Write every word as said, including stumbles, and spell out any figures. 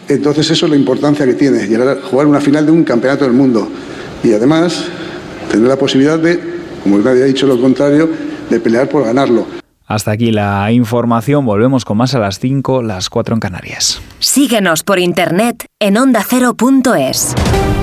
Entonces eso es la importancia que tiene, llegar a jugar una final de un campeonato del mundo. Y además, tener la posibilidad de, como nadie ha dicho lo contrario, de pelear por ganarlo. Hasta aquí la información. Volvemos con más a las cinco, las cuatro en Canarias. Síguenos por internet en onda cero punto es.